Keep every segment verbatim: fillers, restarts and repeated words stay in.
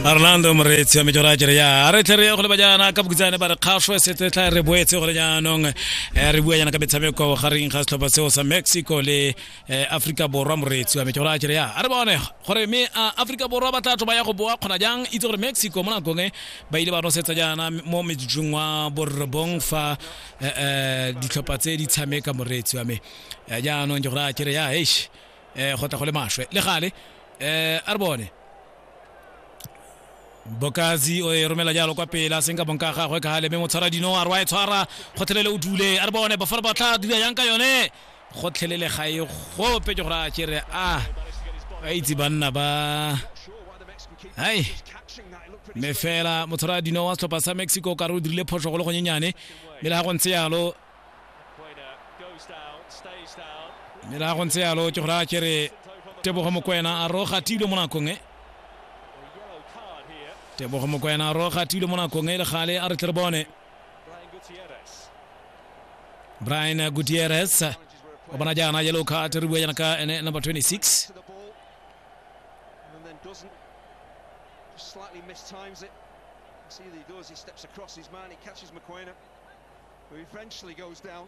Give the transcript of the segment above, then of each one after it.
Orlando Moretsi a mejora ya aretere go le bajana ka bukitsane ba re khashwe setse tla re boetse go le janong re bua yana ka metshameko garing ga setlhopha seo sa Mexico le Africa Borwa. Moretsi a mejora ya a re bone gore me Africa Borwa ba tla tloba ya go boa khona jang itse gore Mexico mona gongwe ba ile ba no setsa jana mo mejung wa borbong fa ditlhopha tse di tshameka. Moretsi wa me ya no njora kere ya eish eh go tla go le mashwe le gale eh a re bone Bokazi o e romela jalo kwa pela senka bonka gagwe ka le me motshara dino a rwa e tshwara gotlhelele o dule a re bone ba fara ba tla dira yang ka yone gotlhelele ga e go petse gora kere a a itse banna ba hai me fela motshara dino wa setlhopha sa Mexico ka re o dirile phoso go le go nyenyane me la go ntse yalo me la go ntse yalo ke gora kere Tebogo Mokoena a roga tilo mo nakong e Tebogo Mokoena a roga tilo mo nakong e le gale a re tle re bone Brian Gutierrez o bona jana yellow card re bua jana ka ene number twenty-six slightly mistimes it. See what he does, he steps across his man, he catches Mokoena, who eventually goes down.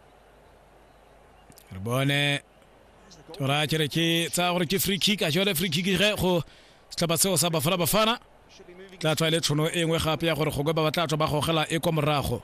re bone Tora kere ke tsa gore ke free kick a jole free kick ge go setlhopha seo sa Bafana Bafana tla tswa le tshono e nngwe gape ya gore go go ba batla tswa ba gogela e kwa morago.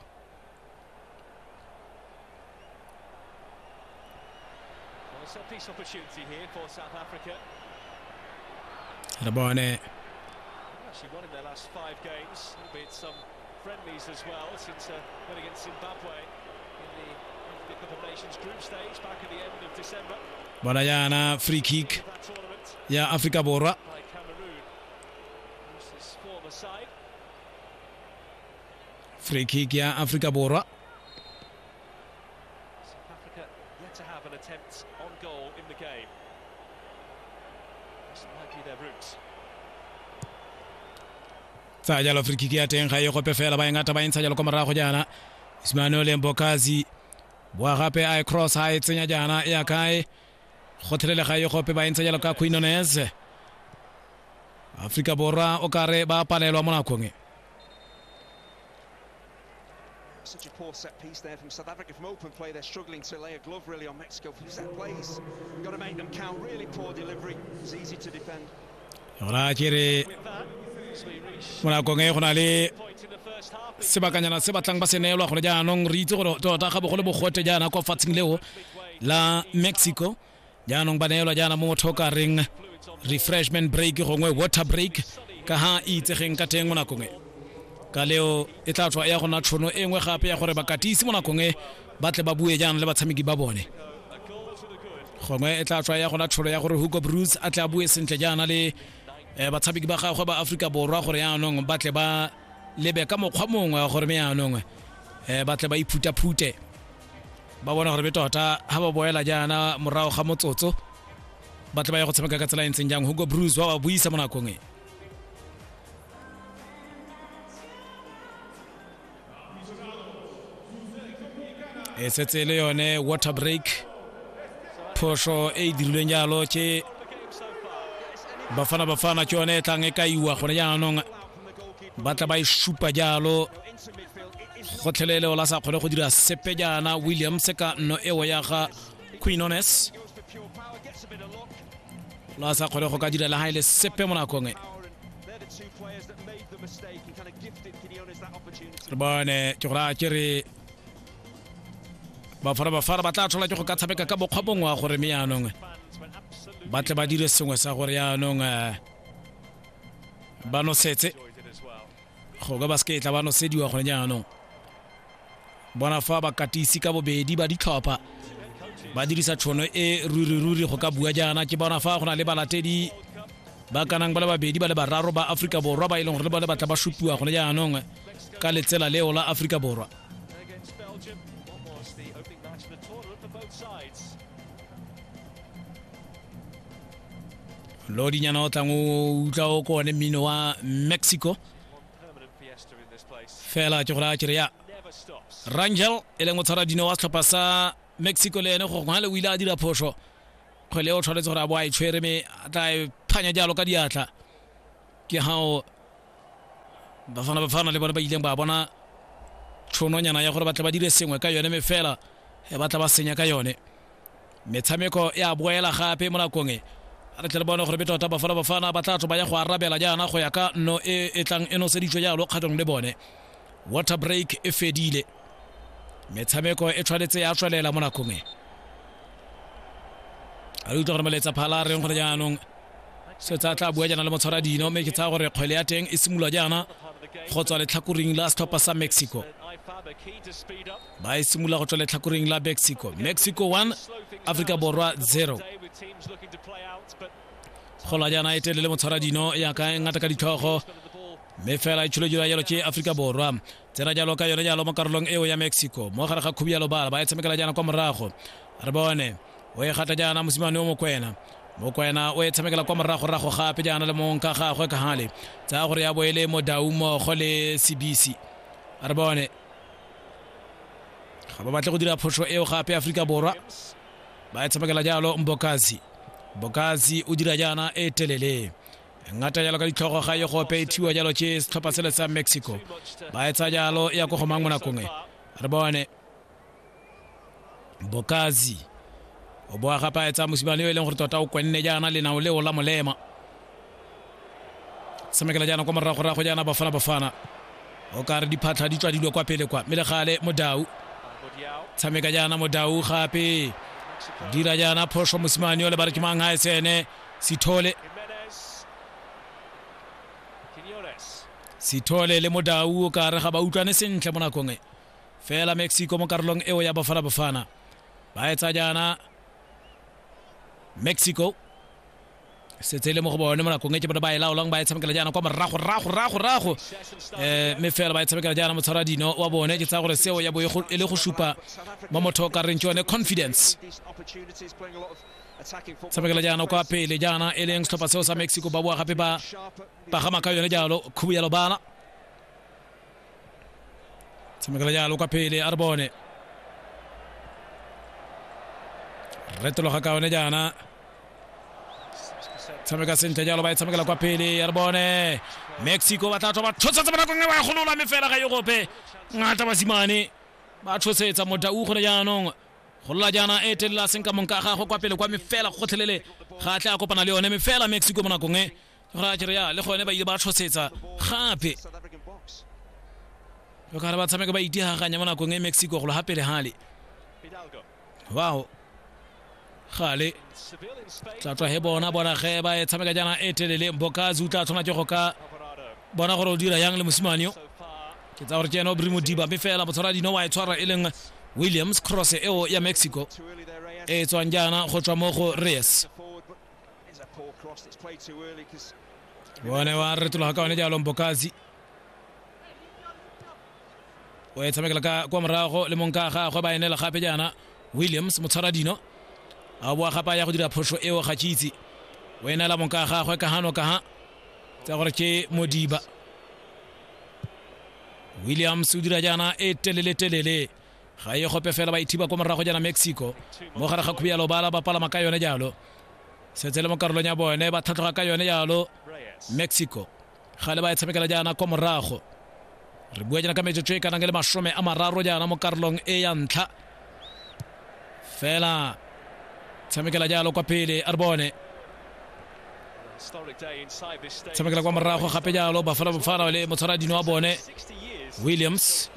re bone Actually won in their last five games, albeit some friendlies as well, since uh, win against Zimbabwe in the Africa Cup of Nations group stage back at the end of December. bona yana free kick ya Africa Borwa free kick ya Africa Borwa. South Africa yet to have an attempt on goal in the game. This might be their route. Tsa jalo free kick ya teng ga e go pefela ba engata ba intsa jalo kwa morago jana Ismanuel Mbokazi boa gape a cross high tsenya jana ya kae gotlhelele ga e gope ba intsa jalo ka Quinones. Africa Borwa o kare ba palelwa mo nakong e. Such a poor set piece there from South Africa. From open play, they're struggling to lay a glove really on Mexico for set plays. Got to make them count. Really poor delivery. It's easy to defend. Ora kere mona go nge gona le sebakanyana se batlang ba se neelwa go ja nong re itse go tota ga bogole bogote jana kwa fatsing leo la Mexico jaanong ba neelwa jana mo thoka ring refreshment break gongwe water break ka ha itse geng ka teng mona gongwe ka leo e tla tswa ya gona tshono e nngwe gape ya gore ba katisi mona gongwe ba tle ba bue jana le batshameki ba bone gongwe e tla tswa ya gona tshono ya gore Hugo Bruce a tla bue sentle jana le batshameki ba gagwe ba Africa Borwa gore yaanong ba tle ba lebe ka mokgwa mongwe gore me yaanong eh ba tle ba iphuta phute ba bona gore betota ha ba boela jana morao ga motsotso ba tle ba ya go tshameka ka tsela e ntseng jang. Hugo Bruce wa ba buisa mo nakong e e setse le yone water break phosho e dirilweng jalo ke Bafana Bafana ke yone tlang e ka iwa gone jaanong ba tla ba e shupa jalo gotlhelele o la sa kgone go dira sepe jana Williams ka no ewo ya ga Quinones la sa kgone go ka dira la haile sepe mo nakong e re bone ke gora ke re Bafana Bafana ba tla tshola ke go ka tshameka ka bokgwa bongwa gore me yaanong ba tle ba dire sengwe sa gore yaanong ba no setse go ga basket la ba no sediwa gone jaanong bona fa ba katisi ka bobedi ba ditlhopha ba dirisa tshono e ruri ruri go ka bua jana ke bona fa gona le balatedi ba kanang ba le babedi ba le bararo ba Africa Borwa ba ileng gore ba le batla ba shupiwa gone jaanong ka letsela leo la Africa Borwa. Lodi nyana o tlang o utla o ko ne mmino wa Mexico fela ke gora ke ya Rangel ele ngo tshara dino wa setlhopha sa Mexico le ene go gwa le wila a dira phosho go le o tshwanetse gore a bo a itshwere me a tla phanya jalo ka diatla ke hao Bafana Bafana le bona ba ileng ba bona tšhono nyana ya gore ba tla ba dire sengwe ka yone me fela e batla ba senya ka yone metshameko ya boela gape mo nakong e re tle bona gore betota Bafana Bafana ba tla tlo ba ya go arabela jana go ya ka no e etlang eno se ditšo jalo kgatong le bone water break e fedile metshameko e tshwanetse ya tswelela mo nakong e a re utlwa gore meletsa phala re gore jaanong se tsa tla bua jana le motshwara dino me ke tsa gore kgwele ya teng e simolola jana go tswa letlhakoring la stopper sa Mexico ba e simolola go tswa letlhakoring la Mexico Mexico one Africa Borwa zero go la jana e telele motshwara dino ya ka ngata ka ditlhogo me fela e tsholo jalo ke Africa Borwa tsena jalo ka yone jalo mo karolong eo ya Mexico mo gare ga khubialo bala ba e tsemekela jana kwa morago re bone o e gata jana mosimane o mokwena mokwena o e tsemekela kwa morago rago gape jana le monka gagwe ka hale tsa gore ya boele mo daumo go le C B C re bone ga ba batla go dira phosho eo gape Africa Borwa ba e tsemekela jalo Mbokazi Mbokazi o dira jana e telele ngata jalo ka ditlhogo ga ye go peitiwa jalo ke setlhopha se le sa Mexico ba etsa jalo ya go go mangwe nakong e re bone Mbokazi o boa ga pa etsa mosimane yo e leng gore tota o kwenne jana le nao leo la molema semekela jana kwa morago rago jana Bafana Bafana o ka re diphatla di tswa dilo kwa pele kwa mele gale Modau tsameka jana Modau gape dira jana phosho mosimane yo le bare ke mang ha esene Sithole Sithole le Modau ka re ga ba utlwane sentle mo nakong e fela Mexico mo karolong eo ya Bafana Bafana ba etsa jana Mexico se tsele mo go bone mo nakong e ke bona ba e laolang ba e tshamekela jana kwa morago rago rago rago eh me fela ba e tshamekela jana motshwara dino wa bone ke tsa gore seo ya bo e le go supa mo motho ka reng tsone confidence tshamekela jana kwa pele jana e leng setlhopha seo sa Mexico ba boa gape ba pagama ka yone jalo khubialo bana tshamekela jalo kwa pele a re bone retolo ga ka yone jana tshameka sentle jalo ba tshamekela kwa pele a re bone Mexico ba tla tlo ba tshotsetsa ba kongwe ba golola me fela ga yo gope ngata ba simane ba tshotsetsa Modau go le jaanong go la jana e tella senka monka ga go kwa pele kwa me fela go tlhelele ga tla kopana le yone me fela Mexico mo nakong e ra tsere ya le gone ba ile ba tshotsetsa gape yo ka re ba tshameka ba itigaganya mo nakong e Mexico go lo hape le hale wow gale tla tswa he bona bona ge ba e tshameka jana e telele Mbokazi o tla tsona ke go ka bona gore o dira yang le mosimane ke tsa gore tsena o Brimo Diba me fela botshwara dino wa e tshwara e leng Williams cross eo ya Mexico e tswang jana go tswa mo go Reyes bone wa retolo ga one jalo Mbokazi o e tshamekela ka kwa morago le monka ga go ba enela gape jana Williams motshwara dino a boa gapa ya go dira phosho eo ga tshitsi o ena la monka ga go ka hano ka ha tsa gore ke Modiba Williams o dira jana e telele telele ga ye gope fela ba ithiba kwa morago jana Mexico mo gare ga khubialo bala ba pala maka yone jalo se tsele mo karolo nya bone ba tlhatloga ka yone jalo Mexico ga le ba tshamekela jana kwa morago re bua jana ka metsotso e kana le mashome a mararo jana mo karolong e ya ntlha fela tshamekela jalo kwa pele a re bone tshamekela kwa morago gape jalo Bafana Bafana le motshwara dino wa bone Williams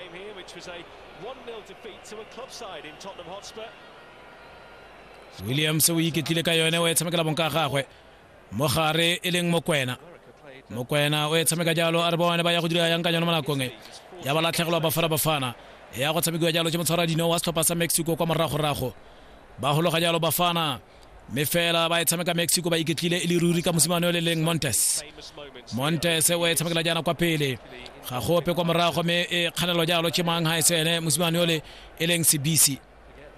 Williams o iketlile ka yone o e tshamekela bonka gagwe mo gare e leng Mokwena Mokwena o e tshameka jalo a re bone ba ya go dira yang ka yone mo nakong e ya ba latlhegelwa Bafana Bafana ya go tshamekiwa jalo ke motshwara dino wa setlhopha sa Mexico kwa morago rago ba hologa jalo Bafana me fela ba e tshameka Mexico ba iketlile e le ruri ka mosimane o le leng Montes Montes o e tshamekela jana kwa pele ga gope kwa morago me e kganelo jalo ke mang ha esene mosimane o le e leng C B C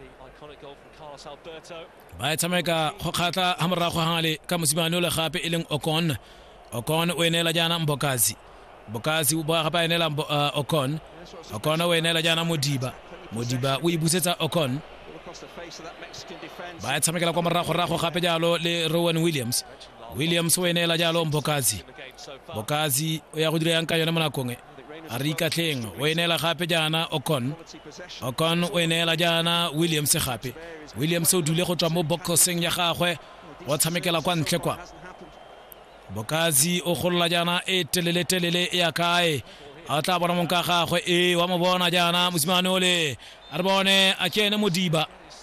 ba e tshameka go kgatla ha morago hale ka mosimane o le gape e leng Ocon Ocon o enela jana Mbokazi Mbokazi o ba ga enela Ocon Ocon o enela jana Modiba Modiba o ibusetsa Ocon ba e tshamekela kwa morago rago gape jalo le Rowan Williams Williams o enela jalo Mbokazi Bokazi o ya go dira yang ka yona mo nakong Arika Tleng o enela gape jana Ocon Ocon o enela jana Williams gape Williams o dule go tswa mo boxing ya gagwe o tshamekela kwa ntle kwa Bokazi o golla jana e telele telele ya kae a tla bona monka gagwe e wa mo bona jana mosimane ole a re bone a kene Modiba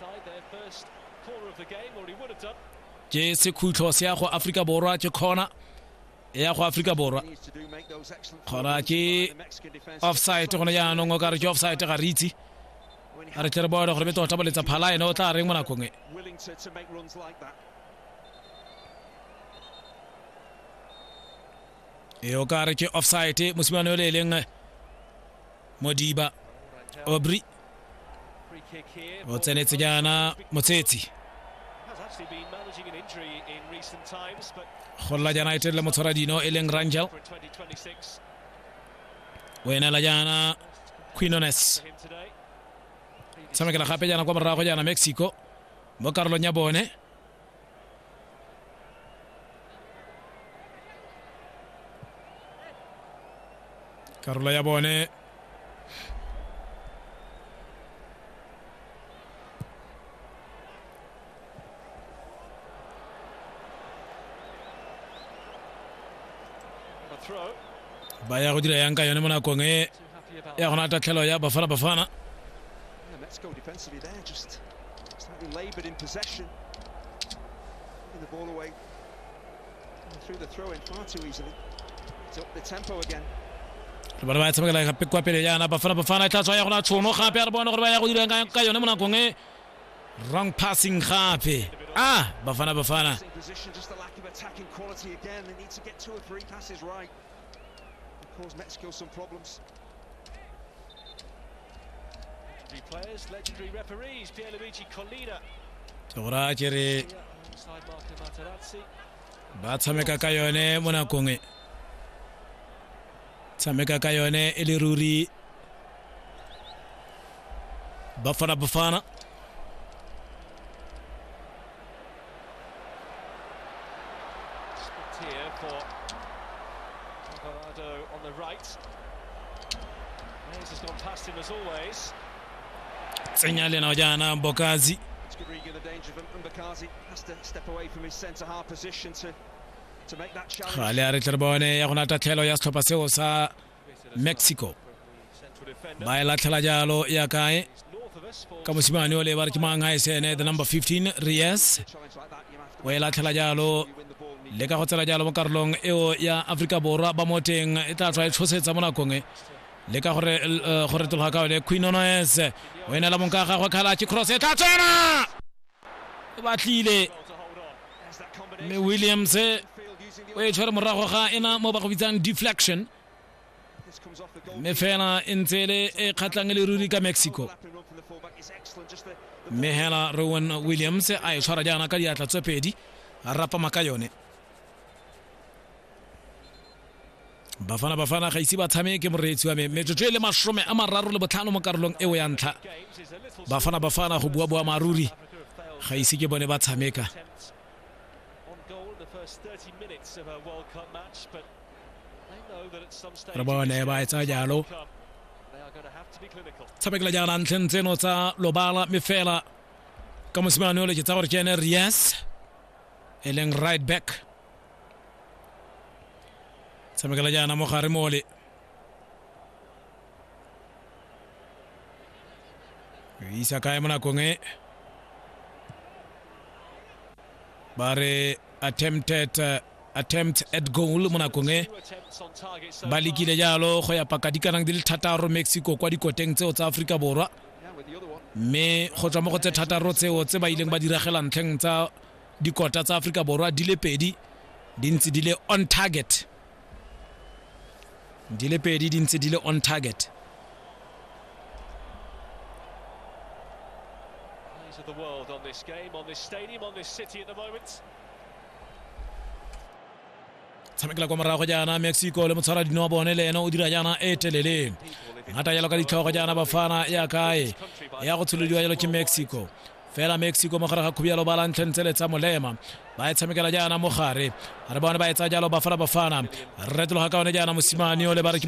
ke sekhutlo se ya go Afrika Borwa ke khona ya go Afrika Borwa khona ke offside gona ya no ngokare ke offside ga ritsi a re tle bona gore betota boletsa phala ene o tla reng mo nakong e e o kare ke offside mosimane o le leng Modiba Obri o tsenetse jana Motsetsi Kholla jana itelle motsara dino eleng Rangel wena la jana Quinones samekela gape jana kwa morago jana Mexico mo Carlo Nyabone Carlo Nyabone Baya go dira yang ka yone mo nakong e ya gona ta tlhelo ya Bafana Bafana Mexico defensively there just slightly labored in possession in the ball away through the throw in far too easily it's up the tempo again ba ba tsamela gape kwa pele yana Bafana Bafana tla tswa ya gona tshono gape a re bona gore ba ya go dira yang ka yone mo nakong e wrong passing gape ah Bafana Bafana position just the lack of attacking quality again they need to get two or three passes right cause Mexico some problems. Legendary players, legendary referees, Pierluigi Collina. Tora kere ba tsameka ka yone mo nakong e tsameka ka yone e le ruri Bafana Bafana Senyale na jana Bokazi khale a re tlerbone ya gona ta tlhelo ya setlhopha seo sa Mexico ba e latlhela jalo ya kae ka mosimane o le ba re ke manga e sene the number fifteen Reyes o e latlhela jalo le ka go tsela jalo mo karolong eo ya Afrika Borwa ba moteng e tla tswa e tshosetsa mo nakong e le ka gore gore tloga ka le Quinones wena la monka ga go khala tshi cross e tla tsena e batlile me Williams o e tshwere morago ga ena mo ba go bitsang deflection me fela intsele e khatlang le ruri ka Mexico me hela Rowan Williams a e tshwara jana ka diatla tsopedi a rapa maka yone Bafana Bafana ga isi ba tshameke moretsi wa me metsotso le mashome a mararo le botlhano mo karolong eo ya ntlha Bafana Bafana go bua bua maruri ga isi ke bone ba tshameka re bone ba etsa jalo tshamekela jana ntlheng tseno tsa lobala mefela ka mosimane o le ke tsa gore ke ene Reyes e leng right back Samekala jana mo gare mole isa kae mo nakong e bare attempted uh, attempt at goal mo nakong e ba likile jalo go ya pakadi kanang di le thataro Mexico kwa dikoteng tseo tsa Afrika Borwa me go tswa mo go tse thataro tseo tse ba ileng ba diragela ntlheng tsa dikota tsa Afrika Borwa di le pedi di ntse di le on target di le pedi di ntse di le on target of the world on this game, on this stadium, on this city at the moment. Tsamekela kwa morago jana Mexico le motshwara dino bone le ena o dira jana e telele ngata yalo ka ditlhogo jana Bafana ya kae ya go tshulediwa yalo ke Mexico fela Mexico mo gare ga Khubialo ba lantlentsheletsa molema ba e tshamekela jaana mo gare re bona ba etsa jalo ba fara bafana re tloga ka one jaana mosimane o le ba re